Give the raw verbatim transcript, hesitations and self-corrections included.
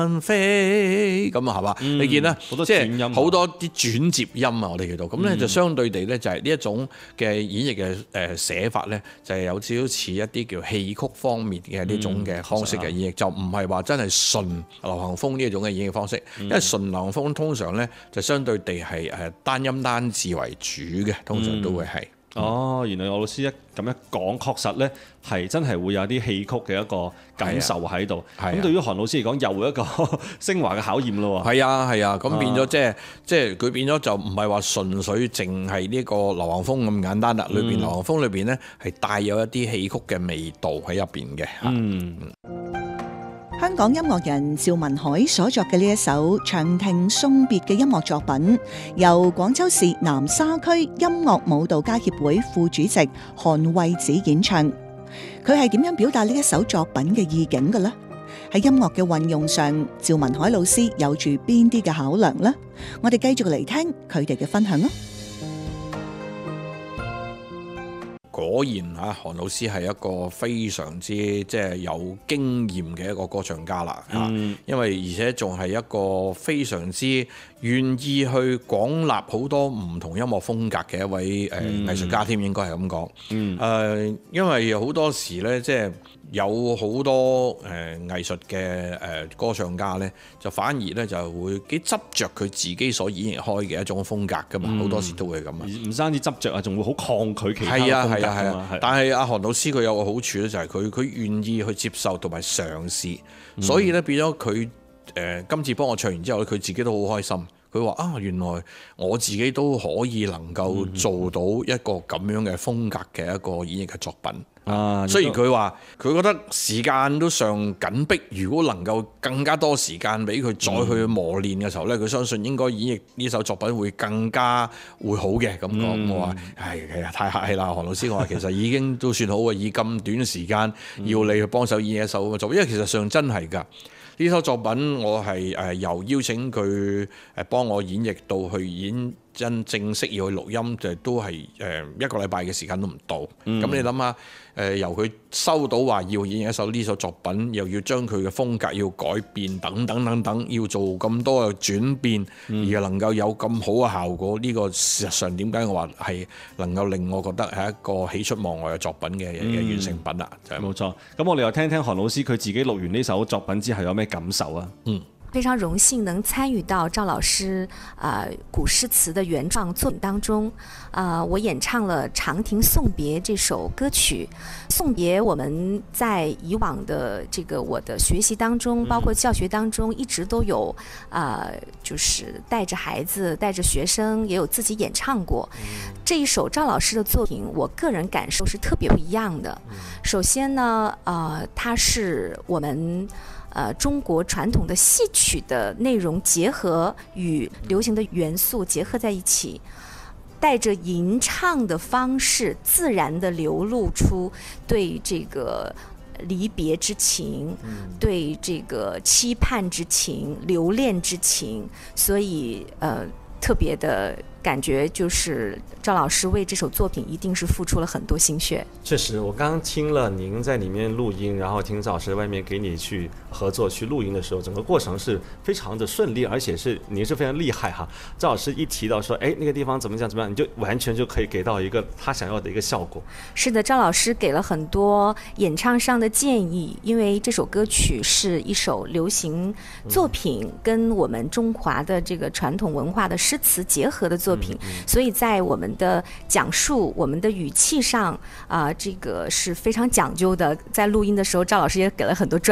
飛咁啊，係嘛？你見啦， 好多即轉音啊係好多啲轉接音啊，我哋叫做咁咧，就相對地咧就係呢一種嘅演繹嘅誒寫法咧，就係有少少似一啲叫戲曲方面嘅呢種嘅方式嘅演繹，就唔係話真係純流行風呢一種嘅演繹方式，因為純流行風通常咧就相對地係誒單音單字為主嘅，通常都會係。 哦，原來我老師一咁一講，確實咧係真係會有啲戲曲嘅一個感受喺度。咁、啊、對於韓老師嚟講，又一個昇華嘅考驗咯喎。 係啊係啊，咁、啊、變咗即係即係佢變咗就唔係話純粹淨係呢個流行風咁簡單啦。裏邊、嗯、流行風裏邊咧係帶有一啲戲曲嘅味道喺入邊嘅。嗯。 香港音樂人趙文海所作嘅呢一首《長亭送別》嘅音樂作品，由廣州市南沙區音樂舞蹈家協會副主席韓惠子演唱。佢係點樣表達呢一首作品嘅意境嘅呢？喺音樂嘅運用上，趙文海老師有住邊啲嘅考量呢？我哋繼續嚟聽佢哋嘅分享啦。 果然嚇，韓老師係一個非常之即係有經驗嘅一個歌唱家啦嚇，嗯、因為而且仲係一個非常之願意去廣納好多唔同音樂風格嘅一位誒、嗯呃、藝術家添，應該係咁講。誒、嗯呃，因為好多時咧，即係有好多誒、呃、藝術嘅誒、呃、歌唱家咧，就反而咧就會幾執着佢自己所演繹開嘅一種風格噶嘛，好、嗯、多時都會咁啊。唔單止執着啊，仲會好抗拒其他嘅風格㗎嘛。 但係阿韓老師佢有個好處咧，就係佢佢願意去接受同埋嘗試，嗯、所以咧變咗佢誒今次幫我唱完之後咧，佢自己都好開心。佢話啊，原來我自己都可以能夠做到一個咁樣嘅風格嘅一個演繹嘅作品。啊，雖然佢話佢覺得時間都尚緊迫，如果能夠更加多時間俾佢再去磨練嘅時候咧，佢、嗯、相信應該演繹呢首作品會更加會好嘅咁講。嗯、我話係係啊，太客氣啦，韓老師。我話其實已經都算好嘅，以咁短嘅時間要你去幫手演繹一首嘅作品，因為其實上真係㗎。呢首作品我係誒由邀請佢誒幫我演繹到去演真正式要去錄音，就都係誒一個禮拜嘅時間都唔到。咁、嗯、你諗下誒由佢收到話要演繹一首呢首作品，又要將佢嘅風格要改變等等等等，要做咁多嘅轉變，嗯、而能夠有咁好嘅效果，呢、呢個事實上點解我話係能夠令我覺得係一個喜出望外嘅作品嘅嘅完成品啦？就係冇錯。咁我哋又聽聽韓老師佢自己錄完呢首作品之後有咩感受啊？嗯。 非常榮幸能參與到趙老師啊、呃、古詩詞的原創作品當中，啊、呃，我演唱了《長亭送別》這首歌曲。送別，我們在以往的這個我的學習當中，包括教學當中，一直都有啊、呃，就是帶着孩子、帶着學生，也有自己演唱過。這一首趙老師的作品，我個人感受是特別不一樣的。首先呢，呃，它是我們。呃，中國傳統的戲曲的內容結合與流行的元素結合在一起，帶着吟唱的方式，自然地流露出對這個離別之情，嗯、對這個期盼之情、留戀之情，所以呃，特別的感覺就是趙老師為這首作品一定是付出了很多心血。 確實，我剛剛聽了您在裡面錄音，然後聽趙老師在外面給你去合作去錄音的時候，整個過程是非常的順利，而且是您是非常厲害哈。趙老師一提到說，哎，那個地方怎麼樣怎麼樣，你就完全就可以給到一個他想要的一個效果。 是的，趙老師給了很多演唱上的建議，因為這首歌曲是一首流行作品，嗯、跟我們中華的這個傳統文化的詩詞結合的作品，嗯嗯、所以在我們的講述、我們的語氣上啊、呃，這個是非常講究的。在錄音的時候，趙老師也給了很多專